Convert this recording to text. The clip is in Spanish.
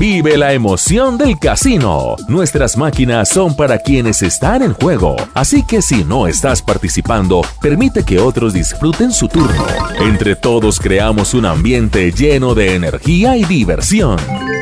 Vive la emoción del casino. Nuestras máquinas son para quienes están en juego. Así que si no estás participando, permite que otros disfruten su turno. Entre todos creamos un ambiente lleno de energía y diversión.